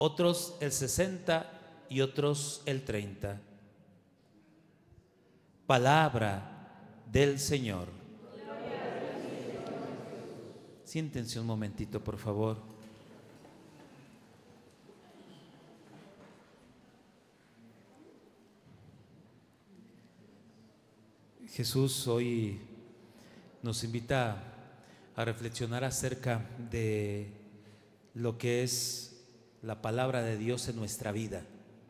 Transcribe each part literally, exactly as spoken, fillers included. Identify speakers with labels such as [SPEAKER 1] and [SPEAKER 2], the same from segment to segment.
[SPEAKER 1] otros el sesenta y otros el treinta. Palabra del Señor. Siéntense un momentito, por favor. Jesús hoy nos invita a reflexionar acerca de lo que es la palabra de Dios en nuestra vida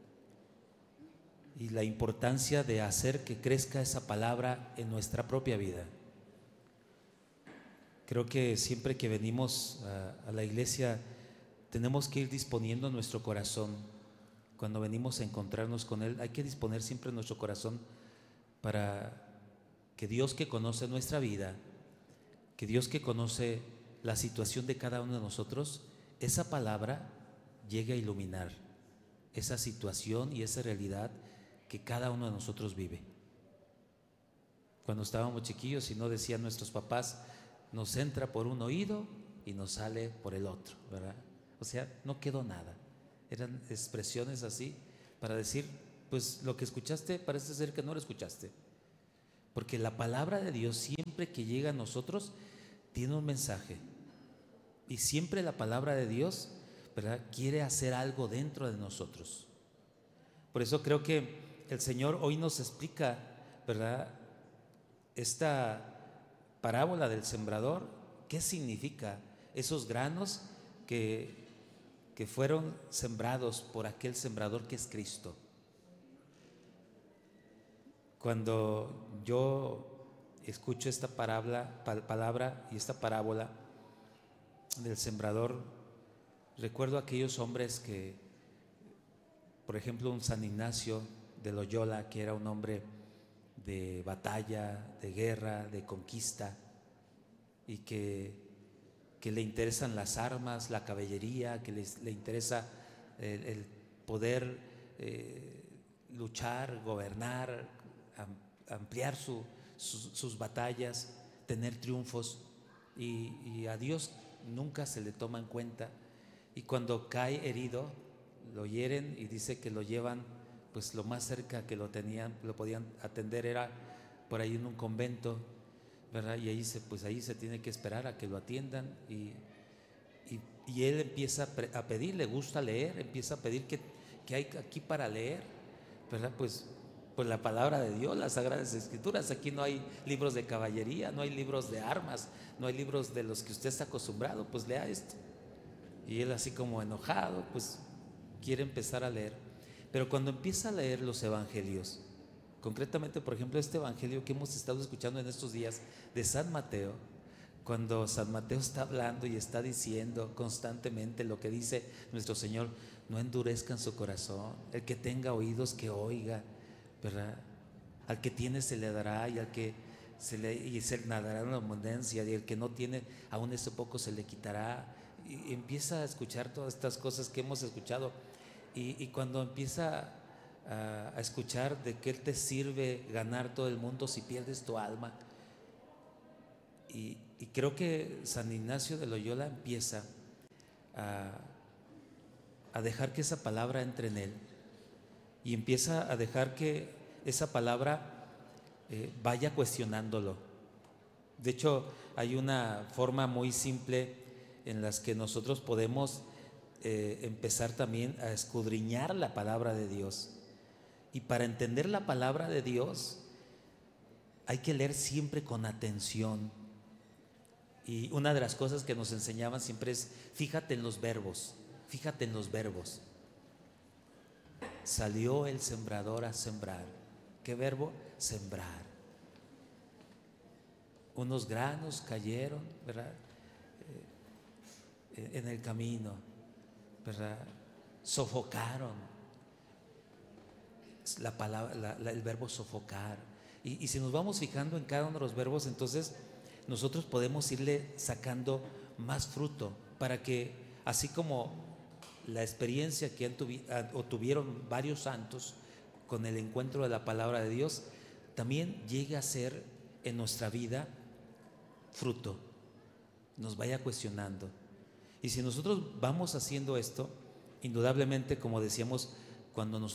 [SPEAKER 1] y la importancia de hacer que crezca esa palabra en nuestra propia vida. Creo que siempre que venimos a, a la iglesia tenemos que ir disponiendo nuestro corazón. Cuando venimos a encontrarnos con Él, hay que disponer siempre nuestro corazón para que Dios, que conoce nuestra vida, que Dios, que conoce la situación de cada uno de nosotros, esa palabra llegue a iluminar esa situación y esa realidad que cada uno de nosotros vive. Cuando estábamos chiquillos, y no decían nuestros papás, nos entra por un oído y nos sale por el otro, ¿verdad? O sea, no quedó nada. Eran expresiones así para decir, pues lo que escuchaste parece ser que no lo escuchaste. Porque la palabra de Dios, siempre que llega a nosotros, tiene un mensaje. Y siempre la palabra de Dios, ¿verdad?, quiere hacer algo dentro de nosotros. Por eso creo que el Señor hoy nos explica, ¿verdad?, esta parábola del sembrador. ¿Qué significa? Esos granos que, que fueron sembrados por aquel sembrador que es Cristo. Cuando yo escucho esta parábola, palabra y esta parábola del sembrador, recuerdo a aquellos hombres que, por ejemplo, un San Ignacio de Loyola, que era un hombre de batalla, de guerra, de conquista, y que, que le interesan las armas, la caballería, que les, le interesa el, el poder eh, luchar, gobernar, ampliar su, su, sus batallas, tener triunfos, y, y a Dios nunca se le toma en cuenta. Y cuando cae herido, lo hieren y dice que lo llevan, pues lo más cerca que lo tenían, lo podían atender era por ahí en un convento, ¿verdad? Y ahí se, pues ahí se tiene que esperar a que lo atiendan, y, y, y él empieza a pedir, le gusta leer, empieza a pedir que, que hay aquí para leer, ¿verdad? Pues, pues la palabra de Dios, las Sagradas Escrituras. Aquí no hay libros de caballería, no hay libros de armas, no hay libros de los que usted está acostumbrado, pues lea esto. Y él, así como enojado, pues quiere empezar a leer. Pero cuando empieza a leer los evangelios, concretamente, por ejemplo, este evangelio que hemos estado escuchando en estos días de San Mateo, cuando San Mateo está hablando y está diciendo constantemente lo que dice nuestro Señor: no endurezcan su corazón, el que tenga oídos que oiga, ¿verdad? Al que tiene se le dará, y al que se le, y se le dará una abundancia, y el que no tiene, aún ese poco se le quitará. Y empieza a escuchar todas estas cosas que hemos escuchado, y, y cuando empieza a, a escuchar de qué te sirve ganar todo el mundo si pierdes tu alma. Y, y creo que San Ignacio de Loyola empieza a, a dejar que esa palabra entre en él, y empieza a dejar que esa palabra eh, vaya cuestionándolo. De hecho, hay una forma muy simple en las que nosotros podemos eh, empezar también a escudriñar la palabra de Dios. Y para entender la palabra de Dios hay que leer siempre con atención. Y una de las cosas que nos enseñaban siempre es: fíjate en los verbos, fíjate en los verbos. Salió el sembrador a sembrar. ¿Qué verbo? Sembrar. Unos granos cayeron, ¿verdad?, Eh, en el camino, ¿verdad? Sofocaron. La palabra, la, la, el verbo sofocar. Y, y si nos vamos fijando en cada uno de los verbos, entonces nosotros podemos irle sacando más fruto, para que, así como la experiencia que han tuvi, o tuvieron varios santos con el encuentro de la palabra de Dios, también llegue a ser en nuestra vida fruto, nos vaya cuestionando. Y si nosotros vamos haciendo esto, indudablemente, como decíamos, cuando nos